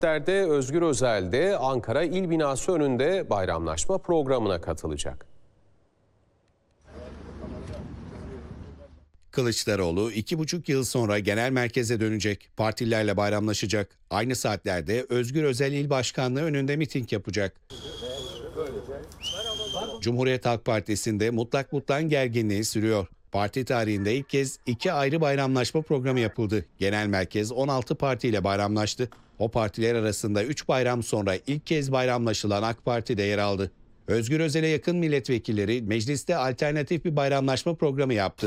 Özgür Özel de Ankara İl Binası önünde bayramlaşma programına katılacak. Kılıçdaroğlu 2,5 yıl sonra genel merkeze dönecek. Partililerle bayramlaşacak. Aynı saatlerde Özgür Özel İl Başkanlığı önünde miting yapacak. Cumhuriyet Halk Partisi'nde mutlak gerginliği sürüyor. Parti tarihinde ilk kez 2 ayrı bayramlaşma programı yapıldı. Genel merkez 16 partiyle bayramlaştı. O partiler arasında 3 bayram sonra ilk kez bayramlaşılan AK Parti'de yer aldı. Özgür Özel'e yakın milletvekilleri mecliste alternatif bir bayramlaşma programı yaptı.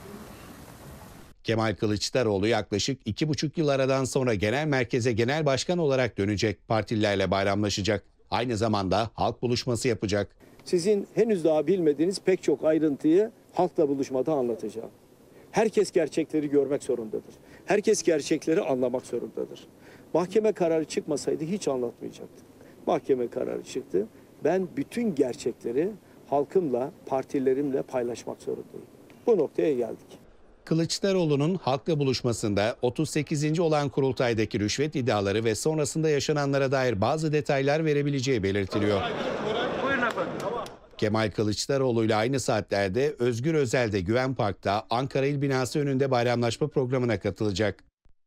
Kemal Kılıçdaroğlu yaklaşık 2,5 yıl aradan sonra genel merkeze genel başkan olarak dönecek. Partililerle bayramlaşacak. Aynı zamanda halk buluşması yapacak. Sizin henüz daha bilmediğiniz pek çok ayrıntıyı halkla buluşmada anlatacağım. Herkes gerçekleri görmek zorundadır. Herkes gerçekleri anlamak zorundadır. Mahkeme kararı çıkmasaydı hiç anlatmayacaktım. Mahkeme kararı çıktı. Ben bütün gerçekleri halkımla, partilerimle paylaşmak zorundayım. Bu noktaya geldik. Kılıçdaroğlu'nun halkla buluşmasında 38. olan kurultaydaki rüşvet iddiaları ve sonrasında yaşananlara dair bazı detaylar verebileceği belirtiliyor. Kemal Kılıçdaroğlu ile aynı saatlerde Özgür Özel de Güven Park'ta Ankara İl Binası önünde bayramlaşma programına katılacak.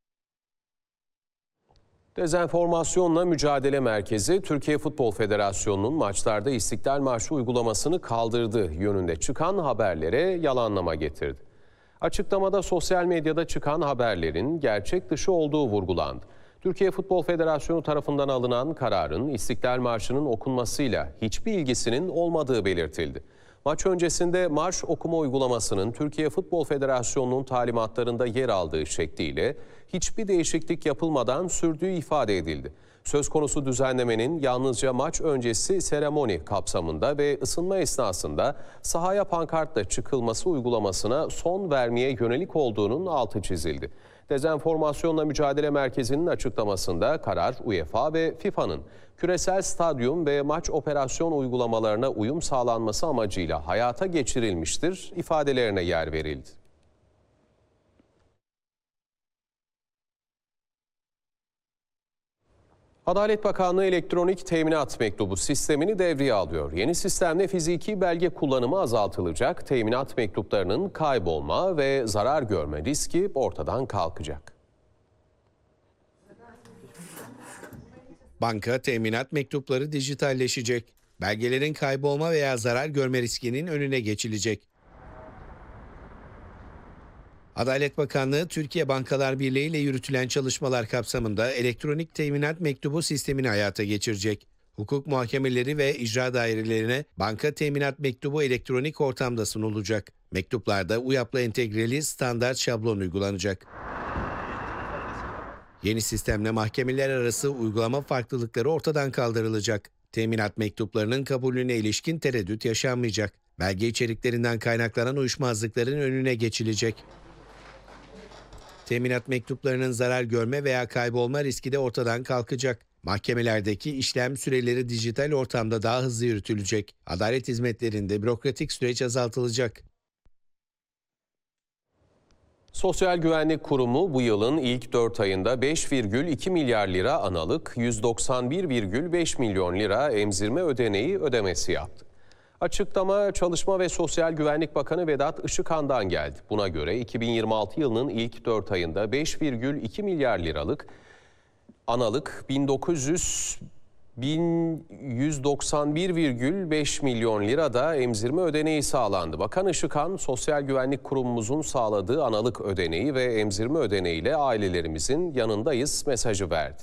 Dezenformasyonla Mücadele Merkezi, Türkiye Futbol Federasyonu'nun maçlarda İstiklal Marşı uygulamasını kaldırdığı yönünde çıkan haberlere yalanlama getirdi. Açıklamada sosyal medyada çıkan haberlerin gerçek dışı olduğu vurgulandı. Türkiye Futbol Federasyonu tarafından alınan kararın İstiklal Marşı'nın okunmasıyla hiçbir ilgisinin olmadığı belirtildi. Maç öncesinde marş okuma uygulamasının Türkiye Futbol Federasyonu'nun talimatlarında yer aldığı şekliyle hiçbir değişiklik yapılmadan sürdüğü ifade edildi. Söz konusu düzenlemenin yalnızca maç öncesi seremoni kapsamında ve ısınma esnasında sahaya pankartla çıkılması uygulamasına son vermeye yönelik olduğunun altı çizildi. Dezenformasyonla Mücadele Merkezi'nin açıklamasında karar UEFA ve FIFA'nın küresel stadyum ve maç operasyon uygulamalarına uyum sağlanması amacıyla hayata geçirilmiştir ifadelerine yer verildi. Adalet Bakanlığı elektronik teminat mektubu sistemini devreye alıyor. Yeni sistemle fiziki belge kullanımı azaltılacak, teminat mektuplarının kaybolma ve zarar görme riski ortadan kalkacak. Banka teminat mektupları dijitalleşecek. Belgelerin kaybolma veya zarar görme riskinin önüne geçilecek. Adalet Bakanlığı, Türkiye Bankalar Birliği ile yürütülen çalışmalar kapsamında elektronik teminat mektubu sistemini hayata geçirecek. Hukuk muhakemeleri ve icra dairelerine banka teminat mektubu elektronik ortamda sunulacak. Mektuplarda UYAP'la entegreli standart şablon uygulanacak. Yeni sistemle mahkemeler arası uygulama farklılıkları ortadan kaldırılacak. Teminat mektuplarının kabulüne ilişkin tereddüt yaşanmayacak. Belge içeriklerinden kaynaklanan uyuşmazlıkların önüne geçilecek. Teminat mektuplarının zarar görme veya kaybolma riski de ortadan kalkacak. Mahkemelerdeki işlem süreleri dijital ortamda daha hızlı yürütülecek. Adalet hizmetlerinde bürokratik süreç azaltılacak. Sosyal Güvenlik Kurumu bu yılın ilk 4 ayında 5,2 milyar lira analık, 191,5 milyon lira emzirme ödeneği ödemesi yaptı. Açıklama Çalışma ve Sosyal Güvenlik Bakanı Vedat Işıkhan'dan geldi. Buna göre 2026 yılının ilk 4 ayında 5,2 milyar liralık analık 191,5 milyon lirada emzirme ödeneği sağlandı. Bakan Işıkhan, Sosyal Güvenlik Kurumumuzun sağladığı analık ödeneği ve emzirme ödeneğiyle ailelerimizin yanındayız mesajı verdi.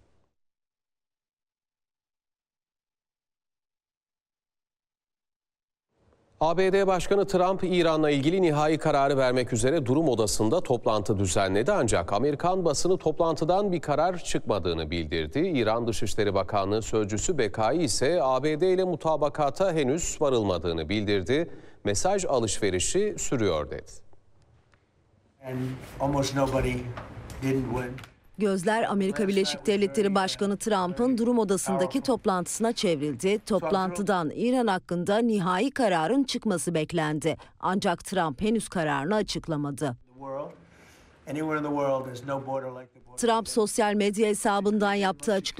ABD Başkanı Trump, İran'la ilgili nihai kararı vermek üzere durum odasında toplantı düzenledi. Ancak Amerikan basını toplantıdan bir karar çıkmadığını bildirdi. İran Dışişleri Bakanlığı Sözcüsü Bekai ise ABD ile mutabakata henüz varılmadığını bildirdi. Mesaj alışverişi sürüyor dedi. Gözler Amerika Birleşik Devletleri Başkanı Trump'ın durum odasındaki toplantısına çevrildi. Toplantıdan İran hakkında nihai kararın çıkması beklendi. Ancak Trump henüz kararını açıklamadı. Trump sosyal medya hesabından yaptığı açıklama